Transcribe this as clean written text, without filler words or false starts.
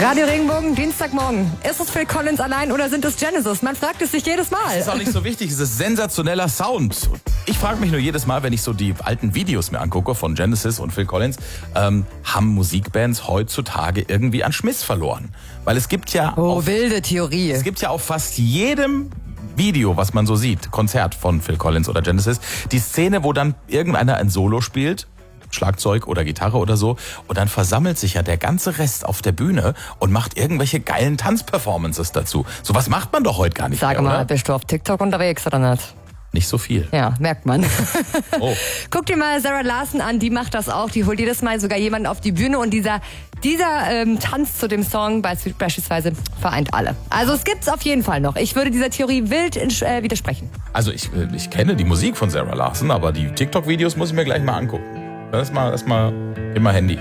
Radio Regenbogen, Dienstagmorgen. Ist es Phil Collins allein oder sind es Genesis? Man fragt es sich jedes Mal. Das ist auch nicht so wichtig, es ist sensationeller Sound. Ich frage mich nur jedes Mal, wenn ich so die alten Videos mir angucke von Genesis und Phil Collins, haben Musikbands heutzutage irgendwie an Schmiss verloren? Weil es gibt ja wilde Theorie. Es gibt ja auf fast jedem Video, was man so sieht, Konzert von Phil Collins oder Genesis, die Szene, wo dann irgendeiner ein Solo spielt, Schlagzeug oder Gitarre oder so, und dann versammelt sich ja der ganze Rest auf der Bühne und macht irgendwelche geilen Tanzperformances dazu. Sowas macht man doch heute gar nicht Sag mehr, mal, oder? bist du auf TikTok unterwegs oder nicht? Nicht so viel. Ja, merkt man. Oh. Guck dir mal Sarah Larson an, die macht das auch. Die holt jedes Mal sogar jemanden auf die Bühne und dieser Tanz zu dem Song beispielsweise vereint alle. Also es gibt's auf jeden Fall noch. Ich würde dieser Theorie wild widersprechen. Also ich kenne die Musik von Sarah Larson, aber die TikTok-Videos muss ich mir gleich mal angucken. Lass mal immer Handy.